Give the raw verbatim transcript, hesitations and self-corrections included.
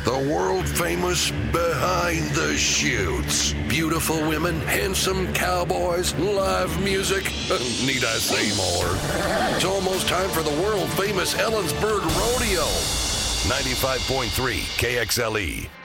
The world famous Behind the Chutes. Beautiful women, handsome cowboys, live music. Need I say more? It's almost time for the world famous Ellensburg Rodeo. ninety-five point three K X L E.